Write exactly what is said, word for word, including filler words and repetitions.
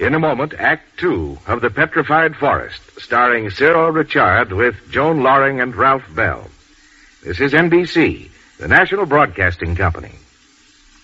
In a moment, Act Two of The Petrified Forest, starring Cyril Richard with Joan Loring and Ralph Bell. This is N B C, the National Broadcasting Company.